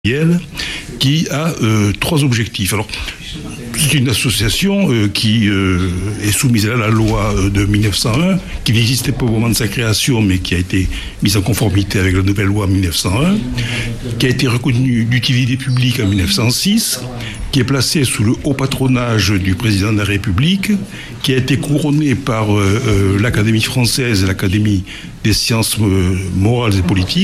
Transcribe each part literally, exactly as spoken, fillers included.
qui a euh, trois objectifs. Alors, c'est une association euh, qui euh, est soumise à la loi de mille neuf cent un, qui n'existait pas au moment de sa création, mais qui a été mise en conformité avec la nouvelle loi mille neuf cent un, qui a été reconnue d'utilité publique en mille neuf cent six, qui est placée sous le haut patronage du président de la République, qui a été couronnée par euh, euh, l'Académie française et l'Académie des sciences euh, morales et politiques.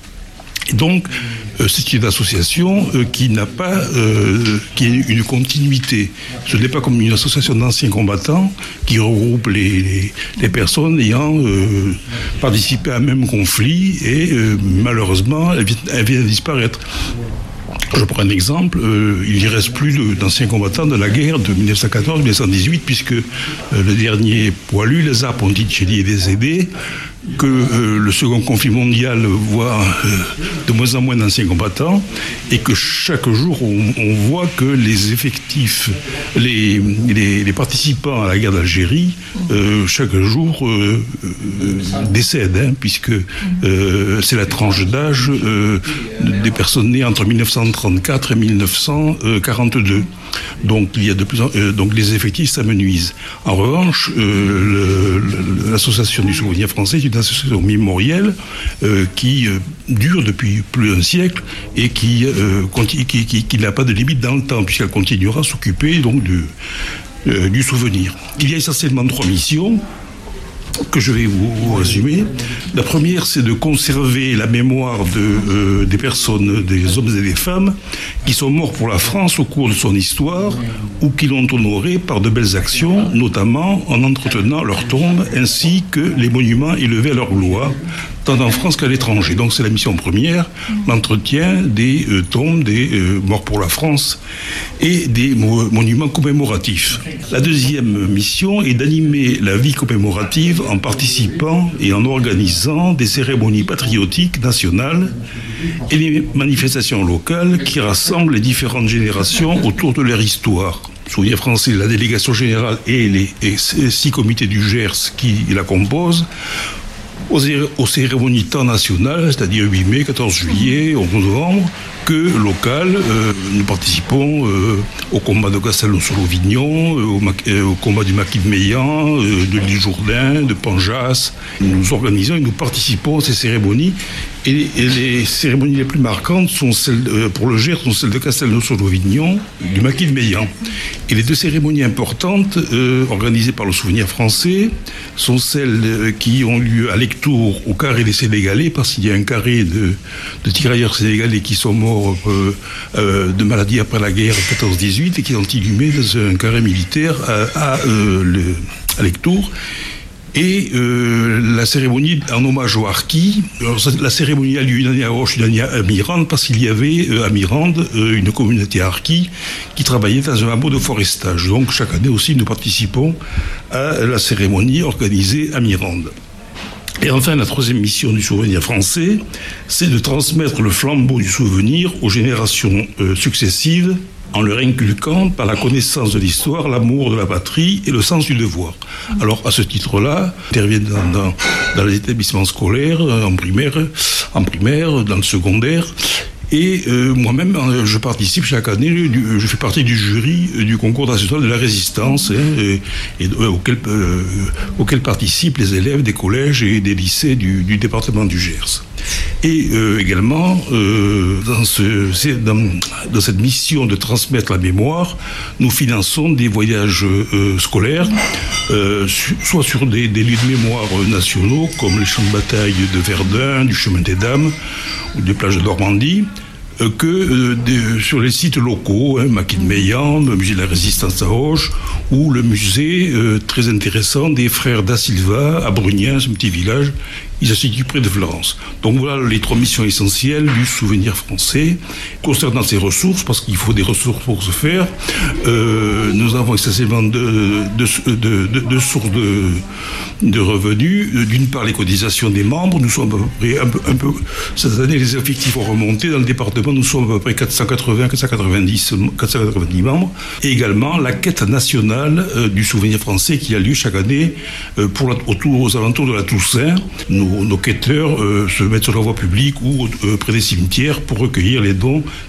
Et donc, euh, c'est une association euh, qui n'a pas, euh, qui a une continuité. Ce n'est pas comme une association d'anciens combattants qui regroupe les, les, les personnes ayant euh, participé à un même conflit et euh, malheureusement, elle vient, elle vient de disparaître. Je prends un exemple, euh, il n'y reste plus de, d'anciens combattants de la guerre de mille neuf cent quatorze à mille neuf cent dix-huit, puisque euh, le dernier poilu, Lézard Ponticelli, est décédé, que euh, le second conflit mondial voit euh, de moins en moins d'anciens combattants, et que chaque jour on, on voit que les effectifs, les, les, les participants à la guerre d'Algérie, euh, chaque jour euh, euh, décèdent, hein, puisque euh, c'est la tranche d'âge euh, des personnes nées entre mille neuf cent trente-quatre et mille neuf cent quarante-deux. Donc il y a de plus en, euh, donc les effectifs s'amenuisent. En revanche, euh, le, le, l'association du souvenir français est une association mémorielle euh, qui euh, dure depuis plus d'un siècle et qui, euh, continue, qui, qui, qui n'a pas de limite dans le temps, puisqu'elle continuera à s'occuper donc du, euh, du souvenir. Il y a essentiellement trois missions que je vais vous, vous résumer. La première, c'est de conserver la mémoire de, euh, des personnes, des hommes et des femmes qui sont morts pour la France au cours de son histoire ou qui l'ont honorée par de belles actions, notamment en entretenant leurs tombes ainsi que les monuments élevés à leur gloire, tant en France qu'à l'étranger. Donc c'est la mission première, l'entretien des euh, tombes des euh, morts pour la France et des mo- monuments commémoratifs. La deuxième mission est d'animer la vie commémorative en participant et en organisant des cérémonies patriotiques nationales et des manifestations locales qui rassemblent les différentes générations autour de leur histoire. Souvenir français, la délégation générale et les et six comités du Gers qui la composent, Aux, aux cérémonies tant nationales, c'est-à-dire huit mai, quatorze juillet, onze novembre, que locales. Euh, nous participons euh, au combat de Castelnau-sur-Lovignon, euh, au, euh, au combat du maquis de Meillan, euh, de l'île Jourdain, de Panjas. Nous organisons et nous participons à ces cérémonies. Et, et les cérémonies les plus marquantes sont celles, euh, pour le Gers, sont celles de Castelnau-sur-Lovignon, du maquis de Meillan. Et les deux cérémonies importantes euh, organisées par le Souvenir français sont celles euh, qui ont lieu à Lectoure, au carré des Sénégalais, parce qu'il y a un carré de, de tirailleurs sénégalais qui sont morts euh, euh, de maladie après la guerre quatorze dix-huit et qui sont inhumés dans un carré militaire à, à, euh, le, à Lectoure. Et euh, la cérémonie en hommage aux harkis. Alors, la cérémonie a lieu une année à Auch, une année à Mirande, parce qu'il y avait euh, à Mirande euh, une communauté harki qui travaillait dans un hameau de forestage. Donc chaque année aussi, nous participons à la cérémonie organisée à Mirande. Et enfin, la troisième mission du Souvenir français, c'est de transmettre le flambeau du souvenir aux générations euh, successives, en leur inculquant par la connaissance de l'histoire, l'amour de la patrie et le sens du devoir. Alors, à ce titre-là, interviennent dans, dans, dans les établissements scolaires, en primaire, en primaire, dans le secondaire. Et euh, moi-même, je participe chaque année, du, je fais partie du jury du concours national de la résistance, hein, et, et, euh, auquel, euh, auquel participent les élèves des collèges et des lycées du, du département du Gers. Et euh, également, euh, dans, ce, dans, dans cette mission de transmettre la mémoire, nous finançons des voyages euh, scolaires, euh, su, soit sur des, des lieux de mémoire nationaux, comme les champs de bataille de Verdun, du Chemin des Dames, ou des plages de Normandie, euh, que euh, des, sur les sites locaux, hein, Maquis de Meillan, le musée de la Résistance à Auch, ou le musée euh, très intéressant des frères Da Silva à Bruniens, un petit village. Il se situe près de Florence. Donc voilà les trois missions essentielles du Souvenir français. Concernant ces ressources, parce qu'il faut des ressources pour se faire, euh, nous avons essentiellement deux, deux, deux, deux, deux sources de, de revenus. D'une part, les cotisations des membres. Nous sommes à peu près, un peu, un peu, cette année, les effectifs ont remonté. Dans le département, nous sommes à peu près quatre cent quatre-vingts, quatre cent quatre-vingt-dix, quatre cent quatre-vingt-dix membres. Et également la quête nationale euh, du Souvenir français qui a lieu chaque année euh, pour la, autour, aux alentours de la Toussaint. Nous nos, nos quêteurs euh, se mettent sur la voie publique ou euh, près des cimetières pour recueillir les dons